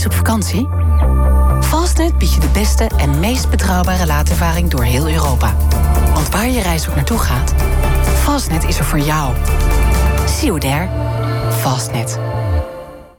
op vakantie? Fastnet biedt je de beste en meest betrouwbare laadervaring door heel Europa. Want waar je reis ook naartoe gaat, Fastnet is er voor jou. See you there. Fastnet.